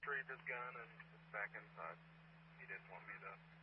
retrieved his gun and is back inside. He didn't want me to